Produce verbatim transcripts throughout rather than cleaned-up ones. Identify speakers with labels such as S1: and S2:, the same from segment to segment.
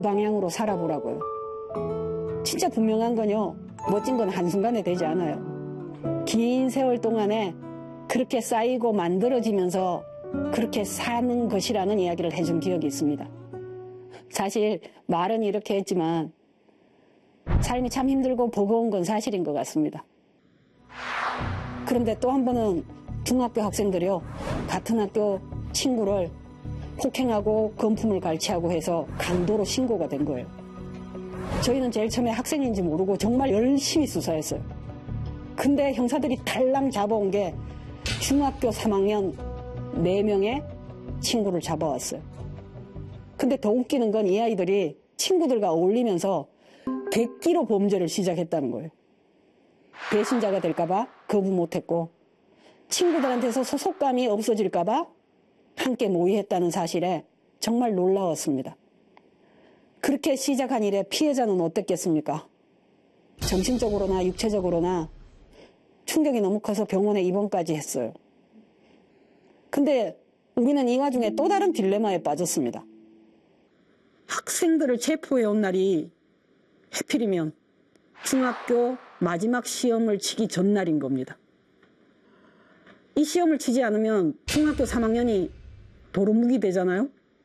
S1: 방향으로 살아보라고요. 진짜 분명한 건요, 멋진 건 한순간에 되지 않아요. 긴 세월 동안에 그렇게 쌓이고 만들어지면서 그렇게 사는 것이라는 이야기를 해준 기억이 있습니다. 사실 말은 이렇게 했지만 삶이 참 힘들고 버거운 건 사실인 것 같습니다. 그런데 또 한 번은 중학교 학생들이요, 같은 학교 친구를 폭행하고 금품을 갈취하고 해서 강도로 신고가 된 거예요. 저희는 제일 처음에 학생인지 모르고 정말 열심히 수사했어요. 근데 형사들이 달랑 잡아온 게 중학교 삼 학년 네 명의 친구를 잡아왔어요. 근데 더 웃기는 건 이 아이들이 친구들과 어울리면서 객기로 범죄를 시작했다는 거예요. 배신자가 될까봐 거부 못했고, 친구들한테서 소속감이 없어질까봐 함께 모의했다는 사실에 정말 놀라웠습니다. 그렇게 시작한 일에 피해자는 어땠겠습니까? 정신적으로나 육체적으로나 충격이 너무 커서 병원에 입원까지 했어요. 근데 우리는 이 와중에 또 다른 딜레마에 빠졌습니다. 학생들을 체포해온 날이 해필이면 중학교 마지막 시험을 치기 전날인 겁니다. 이 시험을 치지 않으면 중학교 삼 학년이 도루묵이 되잖아요.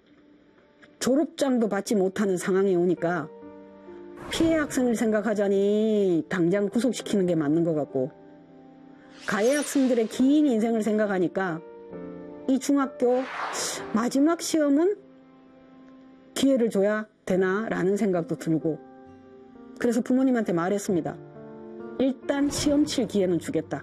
S1: 졸업장도 받지 못하는 상황이 오니까 피해 학생을 생각하자니 당장 구속시키는 게 맞는 것 같고, 가해 학생들의 긴 인생을 생각하니까 이 중학교 마지막 시험은 기회를 줘야 되나라는 생각도 들고, 그래서 부모님한테 말했습니다. 일단 시험 칠 기회는 주겠다.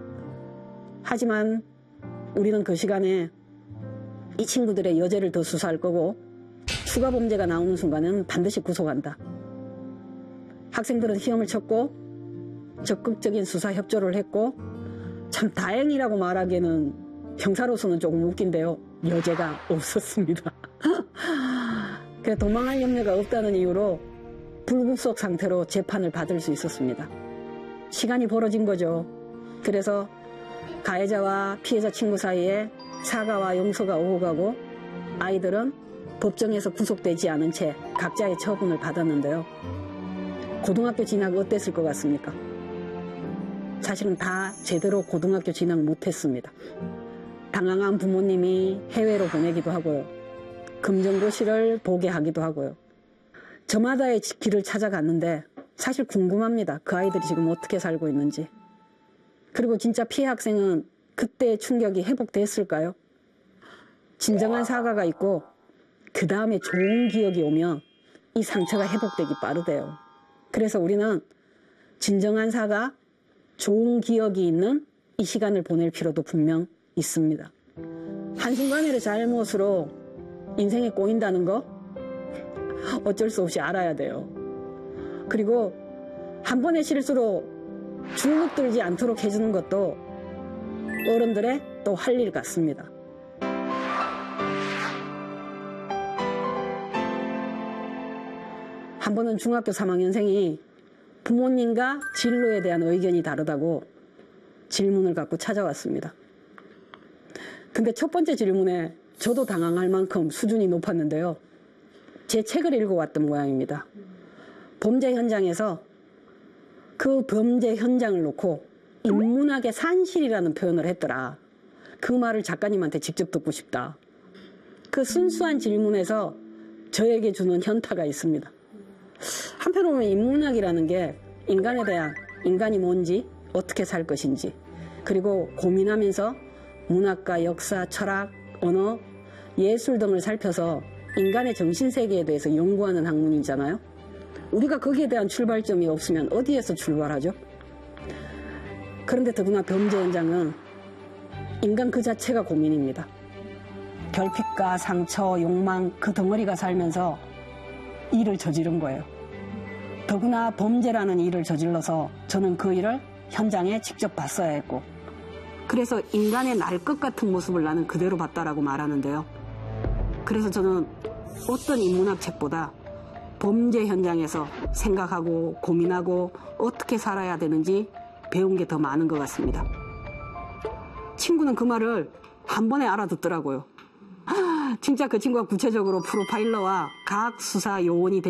S1: 하지만 우리는 그 시간에 이 친구들의 여죄를 더 수사할 거고 추가 범죄가 나오는 순간은 반드시 구속한다. 학생들은 시험을 쳤고 적극적인 수사 협조를 했고, 참 다행이라고 말하기에는 형사로서는 조금 웃긴데요, 여죄가 없었습니다. 그래서 도망할 염려가 없다는 이유로 불구속 상태로 재판을 받을 수 있었습니다. 시간이 벌어진 거죠. 그래서 가해자와 피해자 친구 사이에 사과와 용서가 오고 가고, 아이들은 법정에서 구속되지 않은 채 각자의 처분을 받았는데요. 고등학교 진학 어땠을 것 같습니까? 사실은 다 제대로 고등학교 진학 못했습니다. 당황한 부모님이 해외로 보내기도 하고요. 금전고시를 보게 하기도 하고요. 저마다의 길을 찾아갔는데 사실 궁금합니다. 그 아이들이 지금 어떻게 살고 있는지. 그리고 진짜 피해 학생은 그때의 충격이 회복됐을까요? 진정한 사과가 있고 그 다음에 좋은 기억이 오면 이 상처가 회복되기 빠르대요. 그래서 우리는 진정한 사과, 좋은 기억이 있는 이 시간을 보낼 필요도 분명 있습니다. 한순간의 잘못으로 인생이 꼬인다는 거 어쩔 수 없이 알아야 돼요. 그리고 한 번의 실수로 주눅들지 않도록 해주는 것도 어른들의 또 할 일 같습니다. 한 번은 중학교 삼 학년생이 부모님과 진로에 대한 의견이 다르다고 질문을 갖고 찾아왔습니다. 근데 첫 번째 질문에 저도 당황할 만큼 수준이 높았는데요. 제 책을 읽어왔던 모양입니다. 범죄 현장에서 그 범죄 현장을 놓고 인문학의 산실이라는 표현을 했더라. 그 말을 작가님한테 직접 듣고 싶다. 그 순수한 질문에서 저에게 주는 현타가 있습니다. 한편으로는 인문학이라는 게 인간에 대한, 인간이 뭔지, 어떻게 살 것인지, 그리고 고민하면서 문학과 역사, 철학, 언어, 예술 등을 살펴서 인간의 정신세계에 대해서 연구하는 학문이잖아요. 우리가 거기에 대한 출발점이 없으면 어디에서 출발하죠? 그런데 더구나 범죄 현장은 인간 그 자체가 고민입니다. 결핍과 상처, 욕망 그 덩어리가 살면서 일을 저지른 거예요. 더구나 범죄라는 일을 저질러서 저는 그 일을 현장에 직접 봤어야 했고, 그래서 인간의 날 것 같은 모습을 나는 그대로 봤다라고 말하는데요. 그래서 저는 어떤 인문학 책보다 범죄 현장에서 생각하고 고민하고 어떻게 살아야 되는지 배운 게 더 많은 것 같습니다. 친구는 그 말을 한 번에 알아듣더라고요. 진짜 그 친구가 구체적으로 프로파일러와 과학 수사 요원이 된